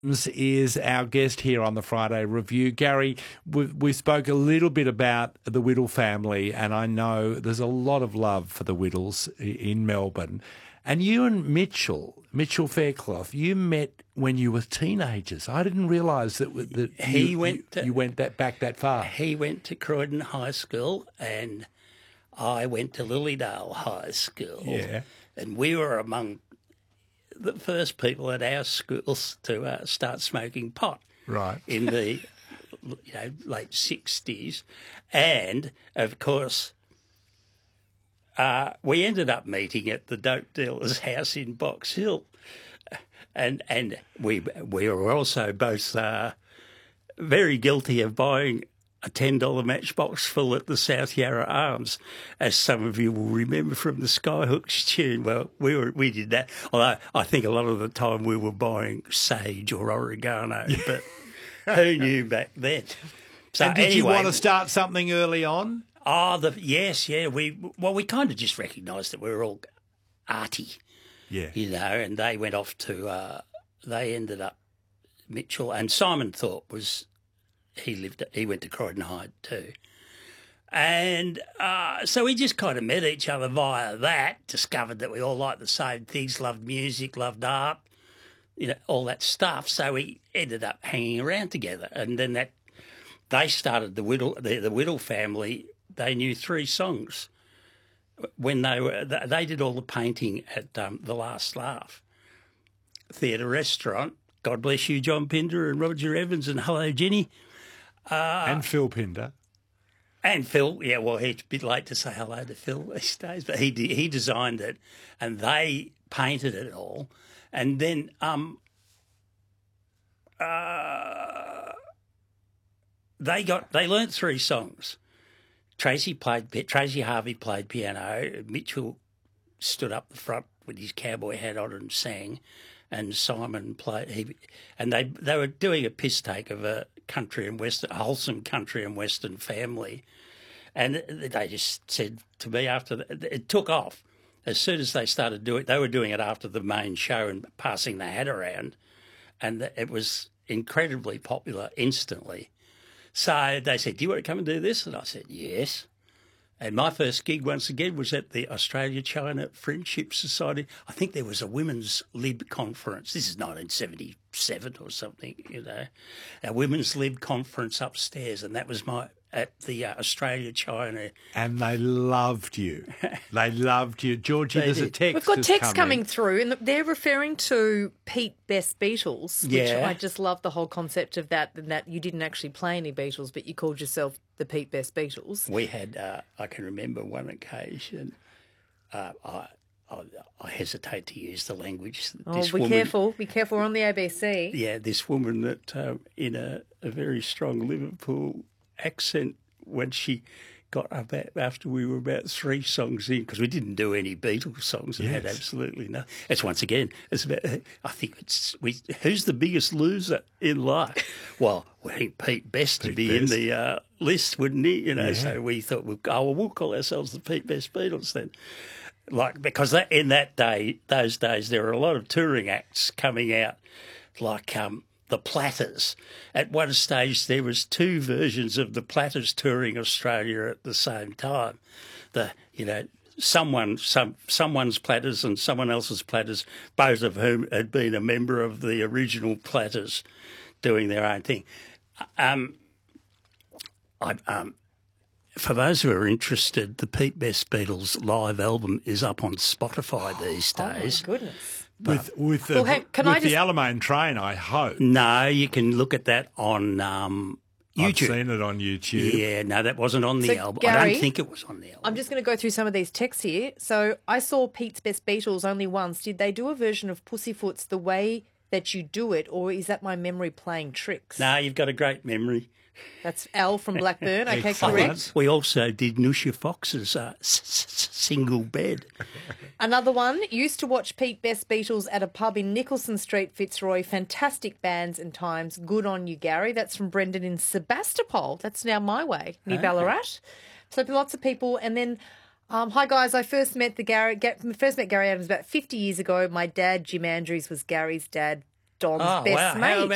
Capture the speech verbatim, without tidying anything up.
is our guest here on the Friday Review. Gary, we, we spoke a little bit about the Whittle family, and I know there's a lot of love for the Whittles in Melbourne. And you and Mitchell, Mitchell Faircloth, you met when you were teenagers. I didn't realise that, that he you, went you, to, you went that back that far. He went to Croydon High School and I went to Lilydale High School. Yeah. And we were among the first people at our schools to uh, start smoking pot. Right. In the you know late sixties. And, of course, uh, we ended up meeting at the dope dealer's house in Box Hill. And and we we were also both uh, very guilty of buying a ten dollar matchbox full at the South Yarra Arms, as some of you will remember from the Skyhooks tune. Well, we were we did that. Although I think a lot of the time we were buying sage or oregano, but who knew back then? So and did anyway, you want to start something early on? Oh, the yes, yeah. We well, we kind of just recognised that we were all arty. Yeah. You know, and they went off to, uh, they ended up, Mitchell, and Simon Thorpe was, he lived, he went to Croydon High too. And uh, so we just kind of met each other via that, discovered that we all liked the same things, loved music, loved art, you know, all that stuff. So we ended up hanging around together. And then that, they started the Whittle, the, the Whittle family, they knew three songs. When they were, they did all the painting at um, The Last Laugh Theatre Restaurant. God bless you, John Pinder and Roger Evans and Hello Jenny. Uh, and Phil Pinder. And Phil, yeah, well, it's a bit late to say hello to Phil these days, but he he designed it and they painted it all. And then um, uh, they got they learnt three songs. Tracy played. Tracy Harvey played piano. Mitchell stood up the front with his cowboy hat on and sang, and Simon played. He, and they they were doing a piss take of a country and western, a wholesome country and western family, and they just said to me after that, it took off. As soon as they started doing, they were doing it after the main show and passing the hat around, and it was incredibly popular instantly. So they said, do you want to come and do this? And I said, yes. And my first gig, once again, was at the Australia-China Friendship Society. I think there was a women's lib conference. This is nineteen seventy-seven or something, you know. A women's lib conference upstairs, and that was my at the uh, Australia-China. And they loved you. They loved you. Georgie, They there's a did. text We've got has texts come coming in. through, and they're referring to Pete Best Beatles, which Yeah. I just love the whole concept of that, and that you didn't actually play any Beatles, but you called yourself the Pete Best Beatles. We had, uh, I can remember one occasion, uh, I, I, I hesitate to use the language. Oh, This be woman, careful. Be careful. We're on the A B C. Yeah, this woman that um, in a, a very strong Liverpool accent, when she got about after we were about three songs in, because we didn't do any Beatles songs and had Yes. absolutely no. It's once again, it's about. I think it's we. Who's the biggest loser in life? Well, I think Pete Best to Pete be Best. in the uh, list, wouldn't he? You know, Yeah. so we thought, we'll, oh, well, we'll call ourselves the Pete Best Beatles then. Like, because that, in that day, those days, there were a lot of touring acts coming out, like um, the Platters. At one stage, there was two versions of the Platters touring Australia at the same time. The, you know, someone, some, someone's Platters and someone else's Platters, both of whom had been a member of the original Platters, doing their own thing. Um, I, um, for those who are interested, the Pete Best Beatles live album is up on Spotify these Oh, my days. goodness. With, with, the, Well, hey, can with I the just- Alamein train, I hope. No, you can look at that on um, I've YouTube. seen it on YouTube. Yeah, no, that wasn't on the So, album. I Gary, don't think it was on the album. I'm just going to go through some of these texts here. So I saw Pete's Best Beatles only once. Did they do a version of Pussyfoot's The Way That You Do It, or is that my memory playing tricks? No, you've got a great memory. That's Al from Blackburn. Okay, Excellent. correct. We also did Nusha Fox's uh, s- s- Single Bed. Another one, used to watch Pete Best Beatles at a pub in Nicholson Street, Fitzroy. Fantastic bands and times. Good on you, Gary. That's from Brendan in Sebastopol. That's now my way, near Ah. Ballarat. So lots of people. And then, um, hi guys, I first met the Gary, Ga- first met Gary Adams about fifty years ago. My dad, Jim Andrews, was Gary's dad, Don's Oh, best wow. mate. How